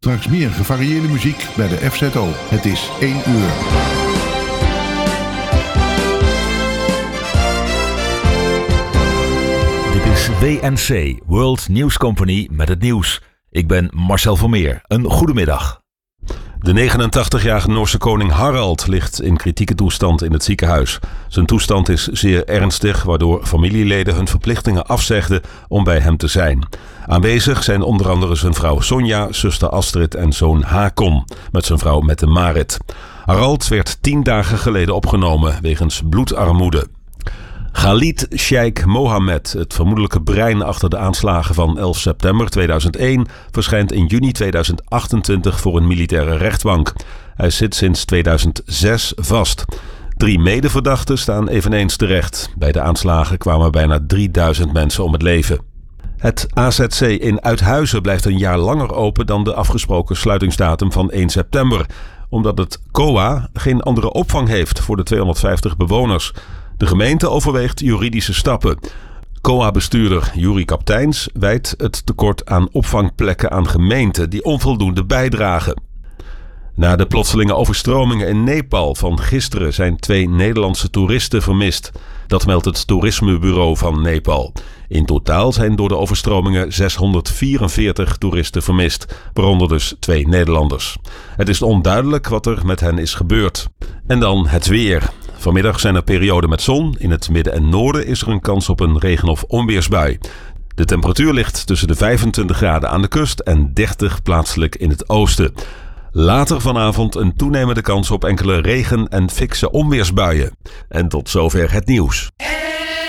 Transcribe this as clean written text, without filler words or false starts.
Straks meer gevarieerde muziek bij de FZO. Het is 1 uur. Dit is WNC, World News Company, met het nieuws. Ik ben Marcel Vermeer. Een goedemiddag. De 89-jarige Noorse koning Harald ligt in kritieke toestand in het ziekenhuis. Zijn toestand is zeer ernstig, waardoor familieleden hun verplichtingen afzegden om bij hem te zijn. Aanwezig zijn onder andere zijn vrouw Sonja, zuster Astrid en zoon Hakon, met zijn vrouw Mette-Marit. Harald werd 10 dagen geleden opgenomen wegens bloedarmoede. Khalid Sheikh Mohammed, het vermoedelijke brein achter de aanslagen van 11 september 2001, verschijnt in juni 2028 voor een militaire rechtbank. Hij zit sinds 2006 vast. 3 medeverdachten staan eveneens terecht. Bij de aanslagen kwamen bijna 3000 mensen om het leven. Het AZC in Uithuizen blijft een jaar langer open dan de afgesproken sluitingsdatum van 1 september, omdat het COA geen andere opvang heeft voor de 250 bewoners. De gemeente overweegt juridische stappen. COA-bestuurder Juri Kapteins wijt het tekort aan opvangplekken aan gemeenten die onvoldoende bijdragen. Na de plotselinge overstromingen in Nepal van gisteren zijn 2 Nederlandse toeristen vermist. Dat meldt het toerismebureau van Nepal. In totaal zijn door de overstromingen 644 toeristen vermist, waaronder dus 2 Nederlanders. Het is onduidelijk wat er met hen is gebeurd. En dan het weer. Vanmiddag zijn er perioden met zon. In het midden en noorden is er een kans op een regen- of onweersbui. De temperatuur ligt tussen de 25 graden aan de kust en 30 plaatselijk in het oosten. Later vanavond een toenemende kans op enkele regen- en fikse onweersbuien. En tot zover het nieuws.